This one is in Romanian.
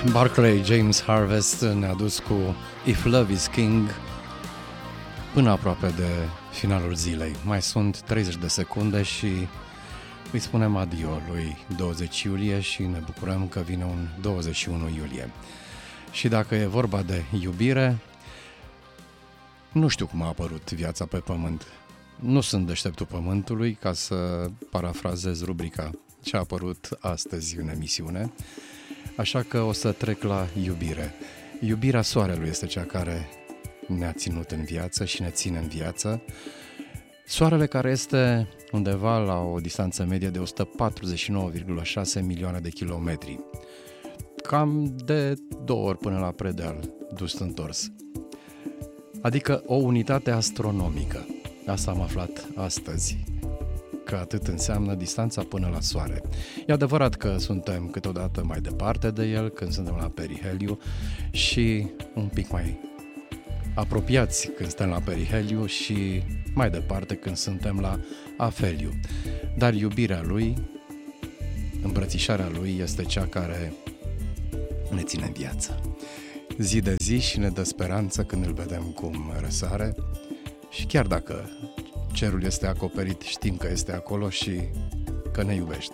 Barclay James Harvest ne-a dus cu If Love is King până aproape de finalul zilei. Mai sunt 30 de secunde și îi spunem adio lui 20 iulie și ne bucurăm că vine un 21 iulie. Și dacă e vorba de iubire, nu știu cum a apărut viața pe pământ. Nu sunt deșteptul pământului, ca să parafrazez rubrica ce a apărut astăzi în emisiune, așa că o să trec la iubire. Iubirea soarelui este cea care ne-a ținut în viață și ne ține în viață. Soarele care este undeva la o distanță medie de 149,6 milioane de kilometri. Cam de 2 ori până la predeal, dus întors. Adică o unitate astronomică. Asta am aflat astăzi, că atât înseamnă distanța până la Soare. E adevărat că suntem câteodată mai departe de el când suntem la periheliu și un pic mai apropiați când suntem la periheliu și mai departe când suntem la afeliu. Dar iubirea lui, îmbrățișarea lui este cea care ne ține în viață. Zi de zi și ne dă speranță când îl vedem cum răsare și chiar dacă cerul este acoperit, știm că este acolo și că ne iubește.